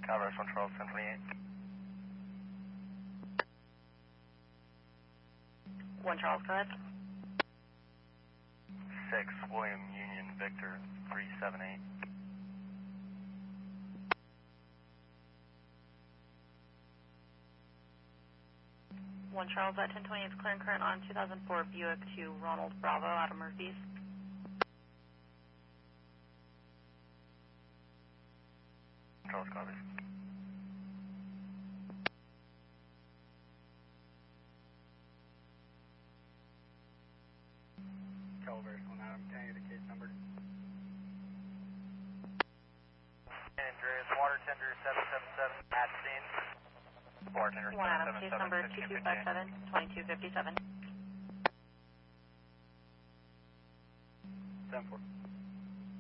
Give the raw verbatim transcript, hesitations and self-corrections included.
Calvary one Charles ten twenty-eight. one Charles, go ahead. six William Union Victor three seven eight. one Charles at ten twenty-eight is clearing current on two thousand four Buick to Ronald Bravo out of Murphy's. Charles copies. Calvary one Adam, can I get a case number? Andreas, water tender seven seven seven at scene. Bartender one Adam, case number two two five seven, two two five seven. seven four.